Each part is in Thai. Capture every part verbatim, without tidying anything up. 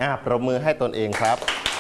อ่าปรบมือให้ตนเองครับ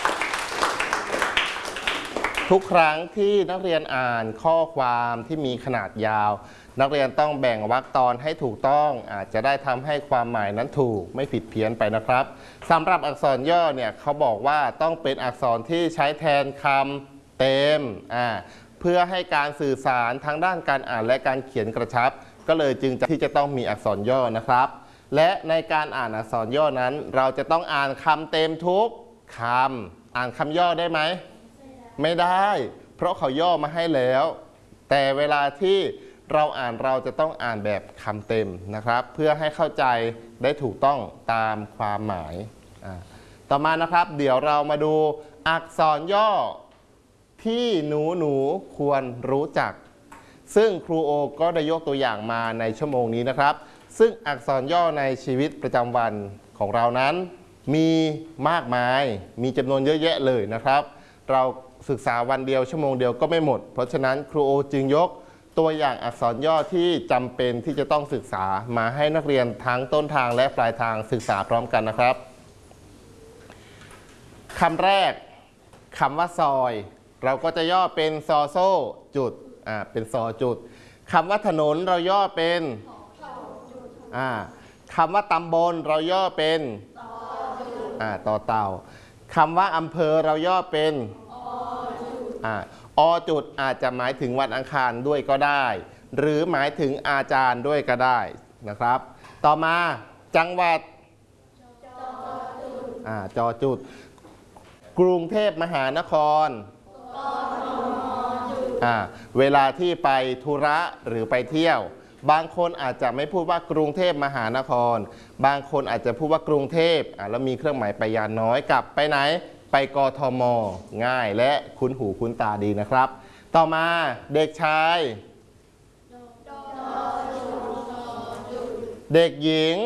ทุกครั้งที่นักเรียนอ่านข้อความที่มีขนาดยาวนักเรียนต้องแบ่งวรรคตอนให้ถูกต้องอาจจะได้ทำให้ความหมายนั้นถูกไม่ผิดเพี้ยนไปนะครับสำหรับอักษรย่อเนี่ยเขาบอกว่าต้องเป็นอักษรที่ใช้แทนคำเต็มอ่าเพื่อให้การสื่อสารทั้งด้านการอ่านและการเขียนกระชับก็เลยจึงที่จะต้องมีอักษรย่อนะครับและในการอ่านอักษรย่อนั้นเราจะต้องอ่านคำเต็มทุกคำอ่านคำย่อได้ไหมไม่ได้เพราะเขาย่อมาให้แล้วแต่เวลาที่เราอ่านเราจะต้องอ่านแบบคำเต็มนะครับเพื่อให้เข้าใจได้ถูกต้องตามความหมายต่อมานะครับเดี๋ยวเรามาดูอักษรย่อที่หนูหนูควรรู้จักซึ่งครูโอก็ได้ยกตัวอย่างมาในชั่วโมงนี้นะครับซึ่งอักษรย่อในชีวิตประจำวันของเรานั้นมีมากมายมีจำนวนเยอะแยะเลยนะครับเราศึกษาวันเดียวชั่วโมงเดียวก็ไม่หมดเพราะฉะนั้นครูโอจึงยกตัวอย่างอักษรย่อที่จำเป็นที่จะต้องศึกษามาให้นักเรียนทั้งต้นทางและปลายทางศึกษาพร้อมกันนะครับคำแรกคำว่าซอยเราก็จะย่อเป็นซอโซ่จุดอ่าเป็นซอจุดคำว่าถนนเราย่อเป็นอ่าคำว่าตำบลเราย่อเป็นอ่าต่อเต่าคำว่าอำเภอเราย่อเป็นอ่าอจุดอาจจะหมายถึงวันอังคารด้วยก็ได้หรือหมายถึงอาจารย์ด้วยก็ได้นะครับต่อมาจังหวัดอ่าจอจุดกรุงเทพมหานครอ่าเวลาที่ไปธุระหรือไปเที่ยวบางคนอาจจะไม่พูดว่ากรุงเทพมหานครบางคนอาจจะพูดว่ากรุงเทพอ่าแล้วมีเครื่องหมายไปยานน้อยกับไปไหนไปกทม.ง่ายและคุ้นหูคุ้นตาดีนะครับต่อมาเด็กชายเด็กหญิง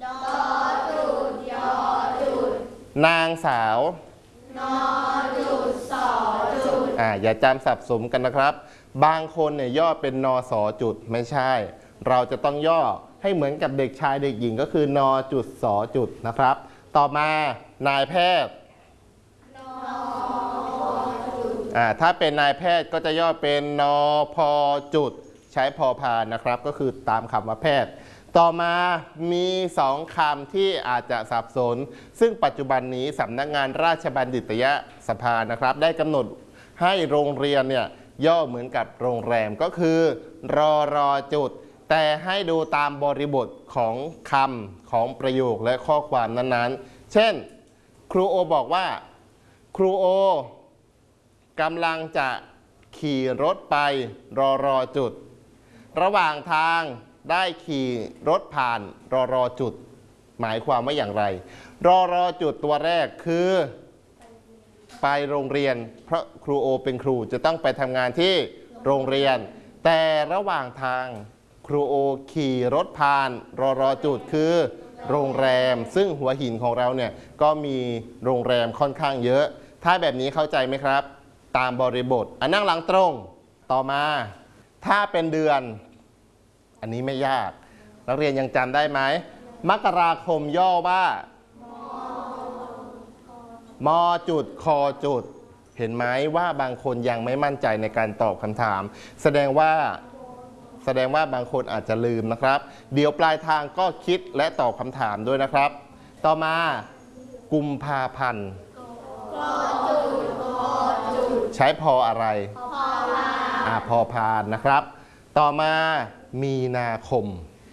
นางสาวนอจุดสอจุดอ่าอย่าจำสับสนกันนะครับบางคนเนี่ยย่อเป็นนอสอจุดไม่ใช่เราจะต้องย่อให้เหมือนกับเด็กชายเด็กหญิงก็คือนอจุดสอจุดนะครับต่อมานายแพทย์อ่าถ้าเป็นนายแพทย์ก็จะย่อเป็นนอพอจุดใช้พอพานนะครับก็คือตามคำว่าแพทย์ต่อมามีสองคำที่อาจจะสับสนซึ่งปัจจุบันนี้สำนักงานราชบัณฑิตยสภานะครับได้กำหนดให้โรงเรียนเนี่ยย่อเหมือนกับโรงแรมก็คือรอรอจุดแต่ให้ดูตามบริบทของคำของประโยคและข้อความนั้นๆเช่นครูโอบอกว่าครูโอกำลังจะขี่รถไปรอรอจุดระหว่างทางได้ขี่รถผ่านรอรอจุดหมายความว่าอย่างไรรอรอจุดตัวแรกคือไปโรงเรียนเพราะครูโอเป็นครูจะต้องไปทำงานที่โรงเรียนแต่ระหว่างทางครูโอขี่รถผ่านรอรอจุดคือโรงแรมซึ่งหัวหินของเราเนี่ยก็มีโรงแรมค่อนข้างเยอะถ้าแบบนี้เข้าใจไหมครับตามบริบทอ่ะนั่งหลังตรงต่อมาถ้าเป็นเดือนอันนี้ไม่ยากนักเรียนยังจำได้ไหมมกราคมย่อว่ามอจุดคอจุดเห็นไหมว่าบางคนยังไม่มั่นใจในการตอบคำถามแสดงว่าแสดงว่าบางคนอาจจะลืมนะครับเดี๋ยวปลายทางก็คิดและตอบคำถามด้วยนะครับต่อมากุมภาพันธ์ใช้พออะไรอ่าพอพานนะครับต่อมามีนาคม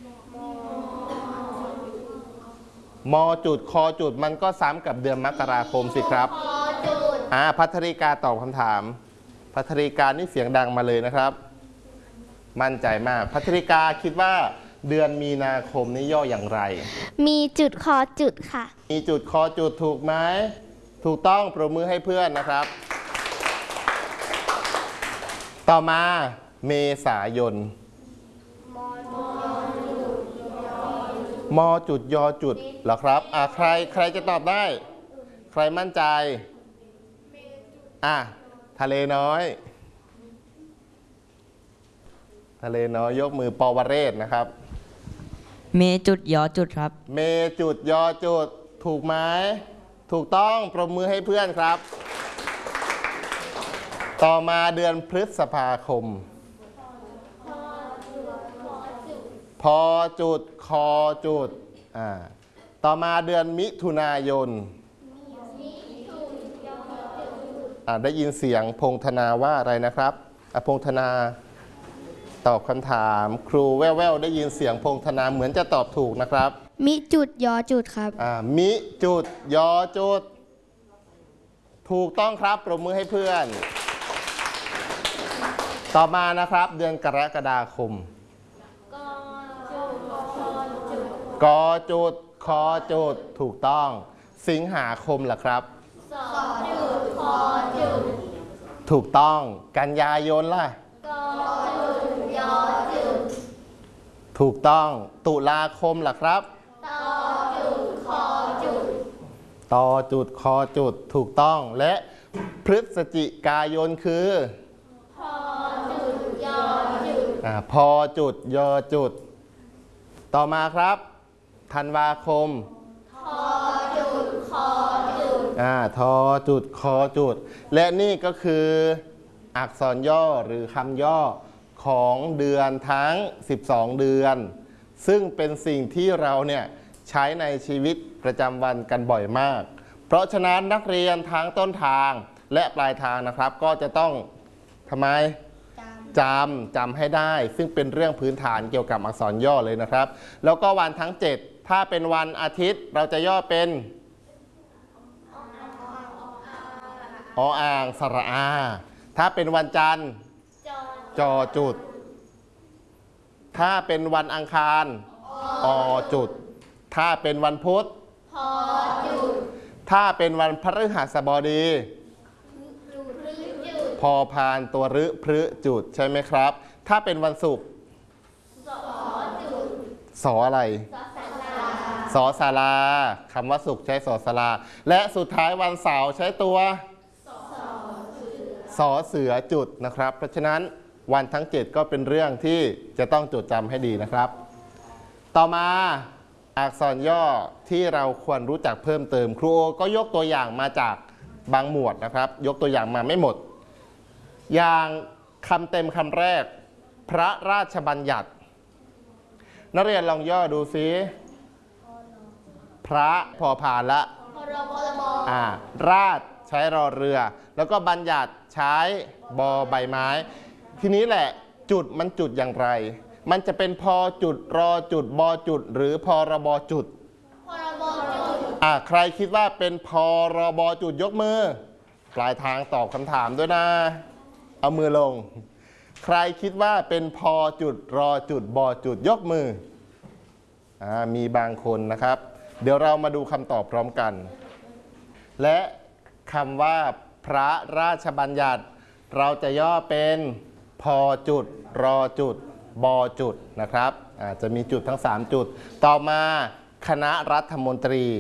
มอจุดคอจุดมันก็ซ้ำกับเดือนมกราคมสิครับอ่าภัทริกาตอบคำถามภัทริกานี่เสียงดังมาเลยนะครับมั่นใจมากภัทริกาคิดว่าเดือนมีนาคมนี้ย่ออย่างไรมีจุดคอจุดค่ะมีจุดคอจุดถูกไหมถูกต้องปรบมือให้เพื่อนนะครับต่อมาเมษายนมอจุดยอจุดเหรอครับอ่ะใครใครจะตอบได้ใครมั่นใจอ่ะทะเลน้อยทะเลน้อยยกมือปวเรศนะครับเมจุดยอจุดครับเมจุดยอจุดถูกไหมถูกต้องปรบมือให้เพื่อนครับ ต่อมาเดือนพฤษภาคม พอจุดคอจุดอ่าต่อมาเดือนมิถุนายนอ่าได้ยินเสียงพงธนาว่าอะไรนะครับอ่ะพงธนาตอบคำถามครูแว่วๆได้ยินเสียงพงธนาเหมือนจะตอบถูกนะครับมิจุดยอจุดครับอ่ามิจุดยอจุดถูกต้องครับปรบมือให้เพื่อน ต่อมานะครับเดือนกรกฎาคมกอจุดคอจุดถูกต้องสิงหาคมล่ะครับสอจุดคอจุดถูกต้องกันยายนล่ะกอจุดยอจุดถูกต้องตุลาคมล่ะครับตอจุดคอจุดตอจุดคอจุดถูกต้องและพฤศจิกายนคือพอจุดยอจุดอ่าพอจุดยอจุดต่อมาครับธันวาคมทอจุดคอจุดอ่าทอจุดคอจุดและนี่ก็คืออักษรย่อหรือคำย่อของเดือนทั้งสิบสองเดือนซึ่งเป็นสิ่งที่เราเนี่ยใช้ในชีวิตประจำวันกันบ่อยมากเพราะฉะนั้นนักเรียนทั้งต้นทางและปลายทางนะครับก็จะต้องทำไมจำจำให้ได้ซึ่งเป็นเรื่องพื้นฐานเกี่ยวกับอักษรย่อเลยนะครับแล้วก็วันทั้งเจ็ดถ้าเป็นวันอาทิตย์เราจะย่อเป็นออ่างสระอาถ้าเป็นวันจันทร์จอจุดถ้าเป็นวันอังคารอจุดถ้าเป็นวันพุธพอจุดถ้าเป็นวันพฤหัสบดีพอพานตัวรึพฤจุดใช่ไหมครับถ้าเป็นวันศุกร์สอจุดสออะไรสอศาลาคำว่าศุกร์ใช้สอศาลาและสุดท้ายวันเสาร์ใช้ตัวสอเสือจุดนะครับเพราะฉะนั้นวันทั้งเจ็ดก็เป็นเรื่องที่จะต้องจดจำให้ดีนะครับต่อมาอักษรย่อที่เราควรรู้จักเพิ่มเติมครูก็ยกตัวอย่างมาจากบางหมวดนะครับยกตัวอย่างมาไม่หมดอย่างคำเต็มคำแรกพระราชบัญญัตินักเรียนลองย่อดูซิพระพอผ่านละอ่าราชใช้รอเรือแล้วก็บัญญัติใช้บอใบไม้ทีนี้แหละจุดมันจุดอย่างไรมันจะเป็นพอจุดรอจุดบอจุดหรือพรบจุดพรบจุดอ่าใครคิดว่าเป็นพรบจุดยกมือปลายทางตอบคำถามด้วยนะเอามือลงใครคิดว่าเป็นพอจุดรอจุดบอจุดยกมืออ่ามีบางคนนะครับเดี๋ยวเรามาดูคำตอบพร้อมกันและคำว่าพระราชบัญญัติเราจะย่อเป็นพอจุดรอจุดบอจุดนะครับอาจจะมีจุดทั้งสามจุดต่อมาคณะรัฐมนตรี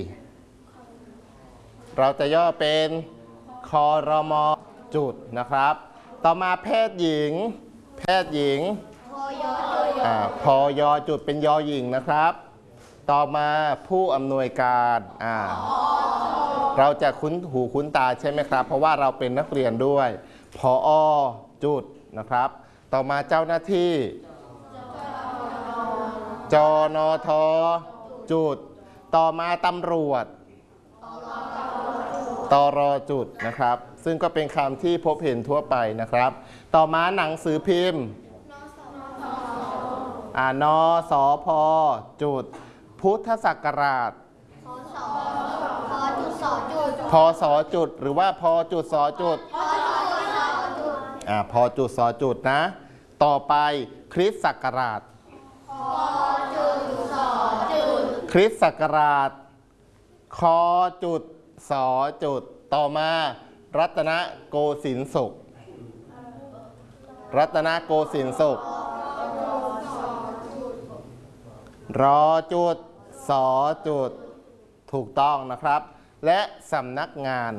เราจะย่อเป็นครมจุดนะครับต่อมาแพทย์หญิงแพทย์หญิงอ่าพอยอจุดเป็นยอหญิงนะครับต่อมาผู้อำนวยการอ่าเราจะคุ้นหูคุ้นตาใช่ไหมครับเพราะว่าเราเป็นนักเรียนด้วยผอจุดนะครับต่อมาเจ้าหน้าที่จนทจุดต่อมาตำรวจตรจุดนะครับซึ่งก็เป็นคำที่พบเห็นทั่วไปนะครับต่อมาหนังสือพิมพ์อ่านสพจุดพุทธศักราชพศจุดหรือว่าพอจุดสจุดอ่าพอจุดสจุดนะต่อไปคริสต์ศักราชคริสต์ศักราชคจุดสจุดต่อมารัตนโกสินทร์ศกรัตนโกสินทร์ศกรอจุดสจุดถูกต้องนะครับและสำนักงาน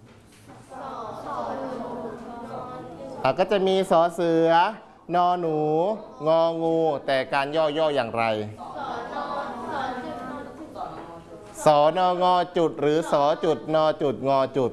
ก็จะมีสอเสือนอหนูงองูแต่การย่อๆอย่างไรสสอนงจุดหรือสอจุดนจุดงอจุด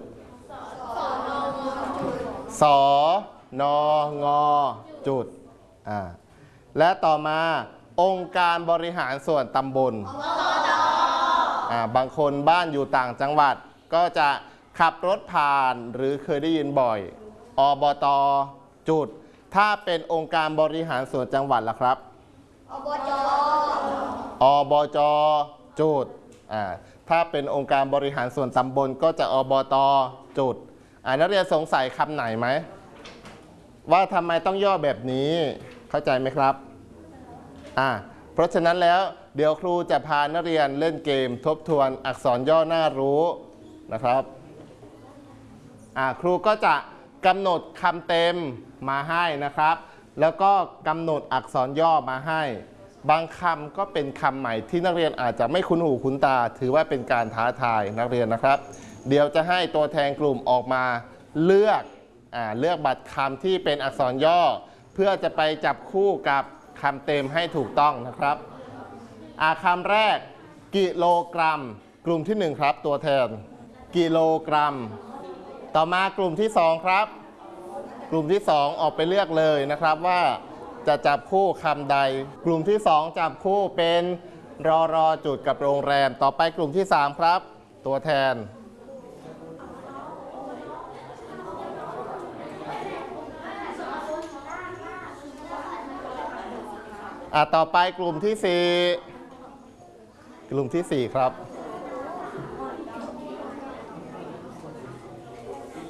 สอนงจุดอ่าและต่อมาองค์การบริหารส่วนตำบลอ่าบางคนบ้านอยู่ต่างจังหวัดก็จะขับรถผ่านหรือเคยได้ยินบ่อยอบต.จุดถ้าเป็นองค์การบริหารส่วนจังหวัดล่ะครับอบจ.อบจ.จุดอ่าถ้าเป็นองค์การบริหารส่วนตำบลก็จะอบต.จุดอ่านักเรียนสงสัยคำไหนไหมว่าทำไมต้องย่อแบบนี้เข้าใจไหมครับอ่าเพราะฉะนั้นแล้วเดี๋ยวครูจะพานักเรียนเล่นเกมทบทวนอักษรย่อน่ารู้นะครับอ่าครูก็จะกำหนดคำเต็มมาให้นะครับแล้วก็กำหนดอักษรย่อมาให้บางคำก็เป็นคำใหม่ที่นักเรียนอาจจะไม่คุ้นหูคุ้นตาถือว่าเป็นการท้าทายนักเรียนนะครับเดี๋ยวจะให้ตัวแทนกลุ่มออกมาเลือกอ่าเลือกบัตรคำที่เป็นอักษรย่อเพื่อจะไปจับคู่กับคำเต็มให้ถูกต้องนะครับอ่าคำแรกกิโลกรัมกลุ่มที่หนึ่งครับตัวแทนกิโลกรัมต่อมากลุ่มที่สองครับกลุ่มที่สองออกไปเลือกเลยนะครับว่าจะจับคู่คำใดกลุ่มที่สองจับคู่เป็นรอรอจุดกับโรงแรมต่อไปกลุ่มที่สามครับตัวแทนอ่ะต่อไปกลุ่มที่สี่กลุ่มที่สี่ครับ